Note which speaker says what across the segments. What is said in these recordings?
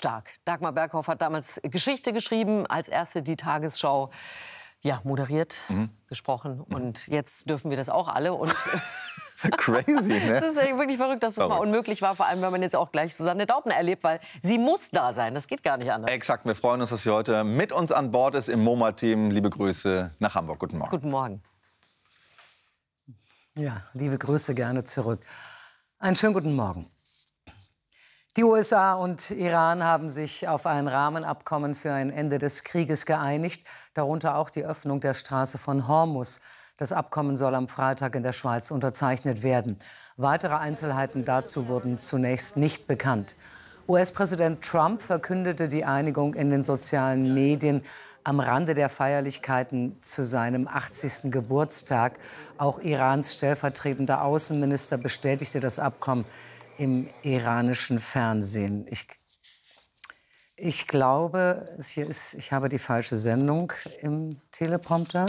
Speaker 1: stark. Dagmar Berghoff hat damals Geschichte geschrieben, als erste die Tagesschau moderiert, gesprochen. Und jetzt dürfen wir das auch alle. Und
Speaker 2: crazy, ne?
Speaker 1: Das ist ja wirklich verrückt, dass es mal unmöglich war, vor allem, wenn man jetzt auch gleich Susanne Daubner erlebt, weil sie muss da sein. Das geht gar nicht anders.
Speaker 2: Exakt, wir freuen uns, dass sie heute mit uns an Bord ist im MoMA-Team. Liebe Grüße nach Hamburg. Guten Morgen.
Speaker 1: Guten Morgen.
Speaker 3: Ja, liebe Grüße gerne zurück. Einen schönen guten Morgen. Die USA und Iran haben sich auf ein Rahmenabkommen für ein Ende des Krieges geeinigt, darunter auch die Öffnung der Straße von Hormuz. Das Abkommen soll am Freitag in der Schweiz unterzeichnet werden. Weitere Einzelheiten dazu wurden zunächst nicht bekannt. US-Präsident Trump verkündete die Einigung in den sozialen Medien am Rande der Feierlichkeiten zu seinem 80. Geburtstag. Auch Irans stellvertretender Außenminister bestätigte das Abkommen im iranischen Fernsehen. Ich glaube, ich habe die falsche Sendung im Teleprompter.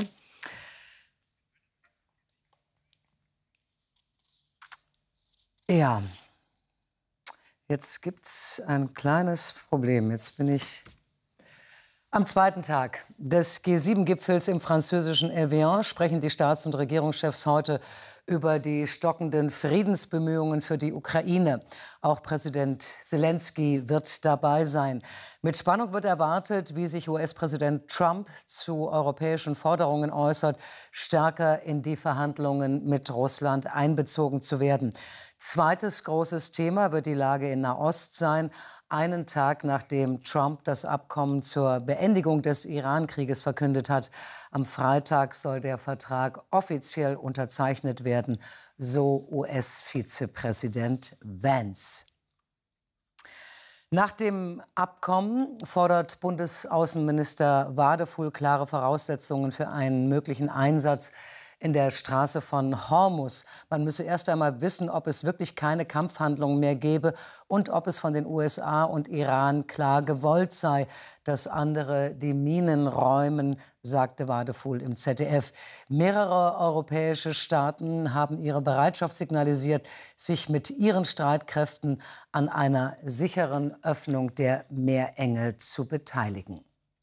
Speaker 3: Ja, jetzt gibt's ein kleines Problem. Jetzt bin ich am zweiten Tag des G7-Gipfels im französischen Evian. Sprechen die Staats- und Regierungschefs heute über die stockenden Friedensbemühungen für die Ukraine. Auch Präsident Zelensky wird dabei sein. Mit Spannung wird erwartet, wie sich US-Präsident Trump zu europäischen Forderungen äußert, stärker in die Verhandlungen mit Russland einbezogen zu werden. Zweites großes Thema wird die Lage in Nahost sein. Einen Tag nachdem Trump das Abkommen zur Beendigung des Iran-Krieges verkündet hat. Am Freitag soll der Vertrag offiziell unterzeichnet werden, so US-Vizepräsident Vance. Nach dem Abkommen fordert Bundesaußenminister Wadefuhl klare Voraussetzungen für einen möglichen Einsatz in der Straße von Hormuz. Man müsse erst einmal wissen, ob es wirklich keine Kampfhandlungen mehr gebe und ob es von den USA und Iran klar gewollt sei, dass andere die Minen räumen, sagte Wadefuhl im ZDF. Mehrere europäische Staaten haben ihre Bereitschaft signalisiert, sich mit ihren Streitkräften an einer sicheren Öffnung der Meerenge zu beteiligen.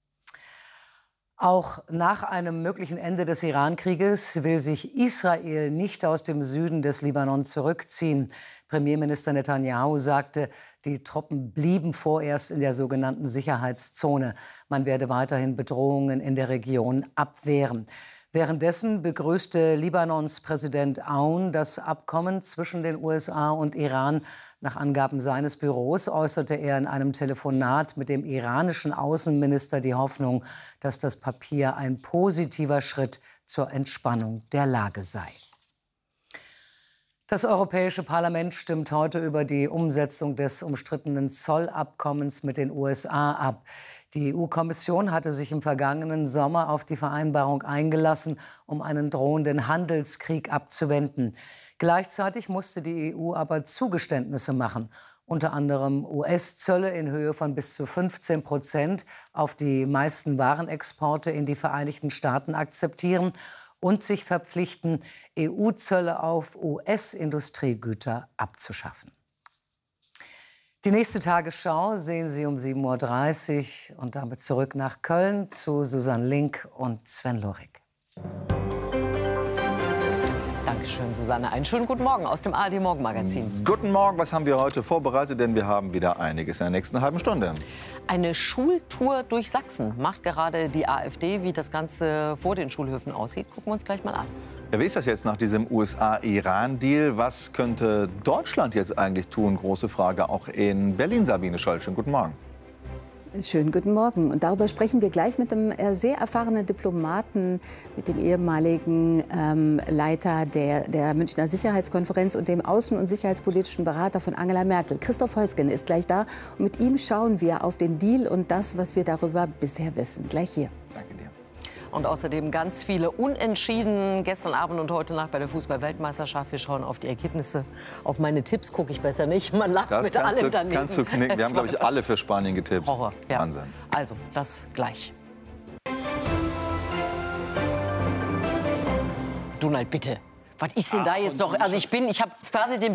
Speaker 3: Auch nach einem möglichen Ende des Iran-Krieges will sich Israel nicht aus dem Süden des Libanon zurückziehen. Premierminister Netanyahu sagte, die Truppen blieben vorerst in der sogenannten Sicherheitszone. Man werde weiterhin Bedrohungen in der Region abwehren. Währenddessen begrüßte Libanons Präsident Aoun das Abkommen zwischen den USA und Iran. Nach Angaben seines Büros äußerte er in einem Telefonat mit dem iranischen Außenminister die Hoffnung, dass das Papier ein positiver Schritt zur Entspannung der Lage sei. Das Europäische Parlament stimmt heute über die Umsetzung des umstrittenen Zollabkommens mit den USA ab. Die EU-Kommission hatte sich im vergangenen Sommer auf die Vereinbarung eingelassen, um einen drohenden Handelskrieg abzuwenden. Gleichzeitig musste die EU aber Zugeständnisse machen, unter anderem US-Zölle in Höhe von bis zu 15% auf die meisten Warenexporte in die Vereinigten Staaten akzeptieren und sich verpflichten, EU-Zölle auf US-Industriegüter abzuschaffen. Die nächste Tagesschau sehen Sie um 7:30 Uhr und damit zurück nach Köln zu Susanne Link und Sven Lorik.
Speaker 1: Dankeschön, Susanne. Einen schönen guten Morgen aus dem ARD-Morgenmagazin.
Speaker 2: Guten Morgen, was haben wir heute vorbereitet? Denn wir haben wieder einiges in der nächsten halben Stunde.
Speaker 1: Eine Schultour durch Sachsen macht gerade die AfD. Wie das Ganze vor den Schulhöfen aussieht, gucken wir uns gleich mal an.
Speaker 2: Ja, wie ist das jetzt nach diesem USA-Iran-Deal? Was könnte Deutschland jetzt eigentlich tun? Große Frage auch in Berlin. Sabine Scholl, schönen guten Morgen.
Speaker 4: Schönen guten Morgen. Und darüber sprechen wir gleich mit einem sehr erfahrenen Diplomaten, mit dem ehemaligen Leiter der Münchner Sicherheitskonferenz und dem außen- und sicherheitspolitischen Berater von Angela Merkel. Christoph Heusgen ist gleich da. Und mit ihm schauen wir auf den Deal und das, was wir darüber bisher wissen. Gleich hier.
Speaker 2: Danke dir.
Speaker 1: Und außerdem ganz viele Unentschieden gestern Abend und heute Nacht bei der Fußball-Weltmeisterschaft. Wir schauen auf die Ergebnisse. Auf meine Tipps gucke ich besser nicht. Man lacht
Speaker 2: Das
Speaker 1: mit allem daneben.
Speaker 2: kannst du knicken. Wir haben, glaube ich, alle für Spanien getippt.
Speaker 1: Horror, ja.
Speaker 2: Wahnsinn.
Speaker 1: Also, das gleich. Donald, bitte. Was ist denn da jetzt noch? Also ich habe quasi den